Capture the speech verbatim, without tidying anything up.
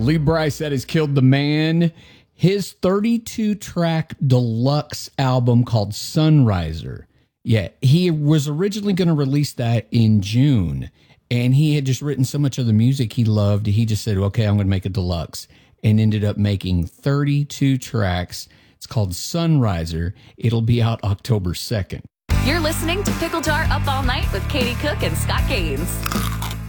Lee Brice, that has killed the man. His thirty-two track deluxe album called Sunriser. Yeah, he was originally going to release that in June, and he had just written so much of the music he loved. He just said, okay, I'm going to make a deluxe, and ended up making thirty-two tracks. It's called Sunriser. It'll be out October second. You're listening to Pickle Jar Up All Night with Katie Cook and Scott Gaines.